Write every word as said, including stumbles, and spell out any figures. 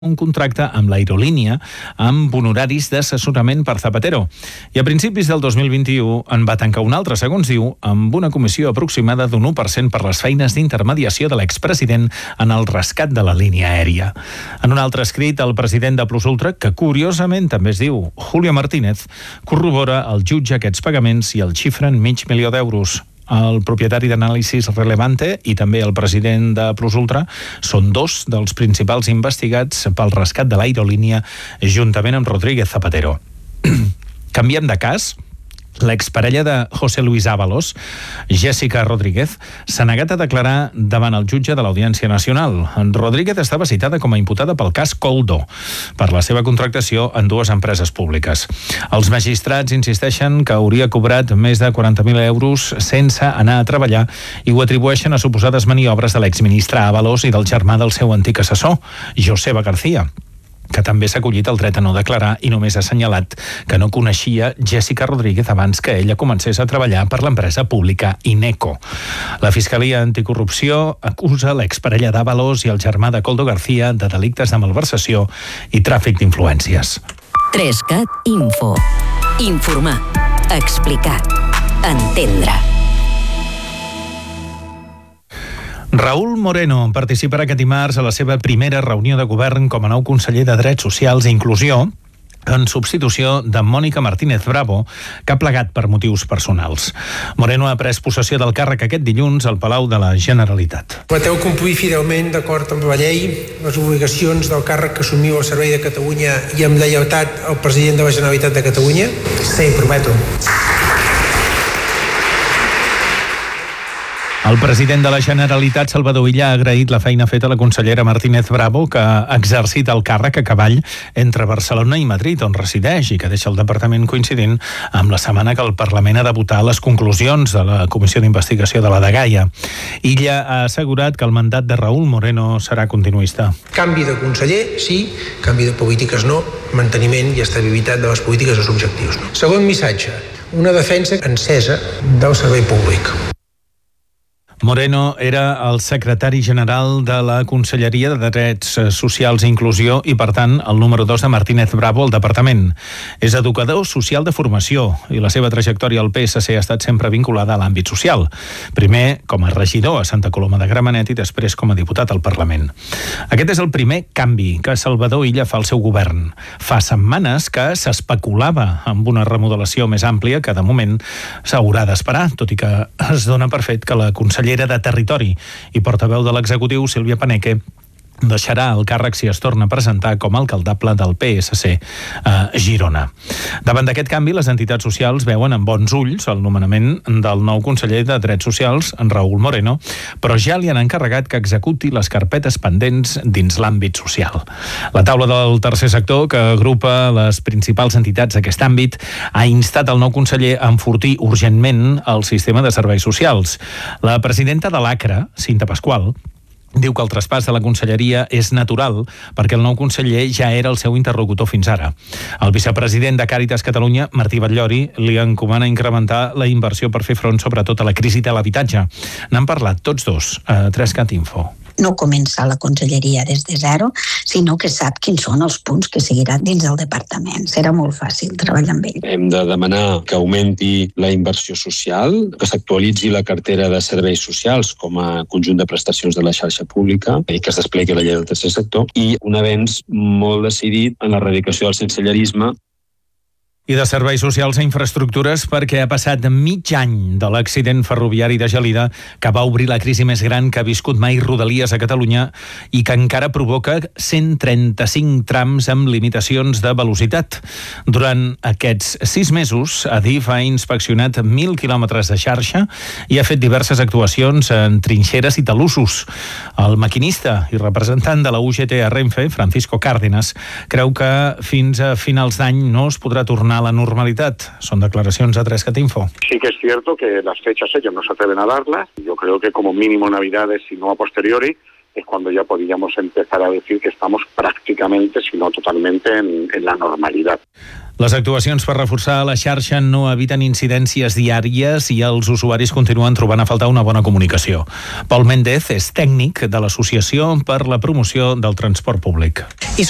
un contracte amb l'aerolínia amb honoraris d'assessorament per Zapatero. I a principis del dos mil vint-i-u en va tancar un altre, segons diu, amb una comissió aproximada d'un u per cent per les feines d'intermediació de l'expresident en el rescat de la línia aèria. En un altre escrit, el president de Plus Ultra, que curiosament també es diu Julio Martínez, corrobora el jutge aquests pagaments i el xifren mig milió d'euros. El propietari d'Anàlisis Relevante i també el president de Plus Ultra són dos dels principals investigats pel rescat de l'aerolínia juntament amb Rodríguez Zapatero. Canviem de cas. L'exparella de José Luis Ábalos, Jessica Rodríguez, s'ha negat a declarar davant el jutge de l'Audiència Nacional. Rodríguez estava citada com a imputada pel cas Coldo per la seva contractació en dues empreses públiques. Els magistrats insisteixen que hauria cobrat més de quaranta mil euros sense anar a treballar i ho atribueixen a suposades maniobres de l'exministre Ábalos i del germà del seu antic assessor, Joseba García, que també s'ha acollit el dret a no declarar i només ha assenyalat que no coneixia Jessica Rodríguez abans que ella comencés a treballar per l'empresa pública Ineco. La Fiscalia Anticorrupció acusa l'exparella d'Ábalos i el germà de Coldo García de delictes de malversació i tràfic d'influències. Trescat Info. Informar. Explicar. Entendre. Raúl Moreno participarà aquest dimarts a la seva primera reunió de govern com a nou conseller de Drets Socials i Inclusió, en substitució de Mònica Martínez Bravo, que ha plegat per motius personals. Moreno ha pres possessió del càrrec aquest dilluns al Palau de la Generalitat. Prometeu complir fidelment, d'acord amb la llei, les obligacions del càrrec que assumiu al servei de Catalunya i amb lleialtat al president de la Generalitat de Catalunya? Sí, prometo. El president de la Generalitat, Salvador Illa, ha agraït la feina feta a la consellera Martínez Bravo, que ha exercit el càrrec a cavall entre Barcelona i Madrid, on resideix, i que deixa el departament coincidint amb la setmana que el Parlament ha de votar les conclusions de la Comissió d'Investigació de la Dgaia. Illa ha assegurat que el mandat de Raúl Moreno serà continuista. Canvi de conseller, sí. Canvi de polítiques, no. Manteniment i estabilitat de les polítiques dels objectius, no. Segon missatge, una defensa encesa del servei públic. Moreno era el secretari general de la Conselleria de Drets Socials i Inclusió i, per tant, el número dos de Martínez Bravo al departament. És educador social de formació i la seva trajectòria al P S C ha estat sempre vinculada a l'àmbit social. Primer com a regidor a Santa Coloma de Gramenet i després com a diputat al Parlament. Aquest és el primer canvi que Salvador Illa fa al seu govern. Fa setmanes que s'especulava amb una remodelació més àmplia que, de moment, s'haurà d'esperar, tot i que es dona per fet que la consellera de Territori i portaveu de l'executiu, Sílvia Paneque, deixarà el càrrec si es torna a presentar com a alcaldable del P S C a Girona. Davant d'aquest canvi, les entitats socials veuen amb bons ulls el nomenament del nou conseller de Drets Socials, en Raúl Moreno, però ja li han encarregat que executi les carpetes pendents dins l'àmbit social. La taula del tercer sector, que agrupa les principals entitats d'aquest àmbit, ha instat el nou conseller a enfortir urgentment el sistema de serveis socials. La presidenta de l'ACRA, Cinta Pasqual, diu que el traspàs de la conselleria és natural perquè el nou conseller ja era el seu interlocutor fins ara. El vicepresident de Càritas Catalunya, Martí Batllori, li encomana incrementar la inversió per fer front sobretot a la crisi de l'habitatge. N'han parlat tots dos a Trescat Info. No començar la conselleria des de zero, sinó que sap quins són els punts que seguiran dins del departament. Serà molt fàcil treballar amb ell. Hem de demanar que augmenti la inversió social, que s'actualitzi la cartera de serveis socials com a conjunt de prestacions de la xarxa pública i que es desplegui la llei del tercer sector, i un avenç molt decidit en l'erradicació del sensellarisme. I de serveis socials a infraestructures, perquè ha passat mig any de l'accident ferroviari de Gelida, que va obrir la crisi més gran que ha viscut mai Rodalies a Catalunya i que encara provoca cent trenta-cinc trams amb limitacions de velocitat. Durant aquests sis mesos, Adif ha inspeccionat mil quilòmetres de xarxa i ha fet diverses actuacions en trinxeres i talussos. El maquinista i representant de la U G T a Renfe, Francisco Cárdenas, creu que fins a finals d'any no es podrà tornar a la normalitat. Son declaracions a Trescat Info. Sí que es cierto que las fechas ellos no se atreven a darlas. Yo creo que como mínimo Navidades, si no a posteriori, es cuando ya podríamos empezar a decir que estamos prácticamente, si no totalmente, en, en la normalidad. Les actuacions per reforçar la xarxa no eviten incidències diàries i els usuaris continuen trobant a faltar una bona comunicació. Pol Méndez és tècnic de l'Associació per la Promoció del Transport Públic.